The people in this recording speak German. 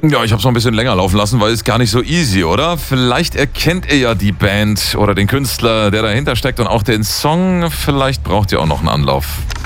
Ja, ich habe es noch ein bisschen länger laufen lassen, weil es gar nicht so easy, oder? Vielleicht erkennt ihr ja die Band oder den Künstler, der dahinter steckt und auch den Song. Vielleicht braucht ihr auch noch einen Anlauf.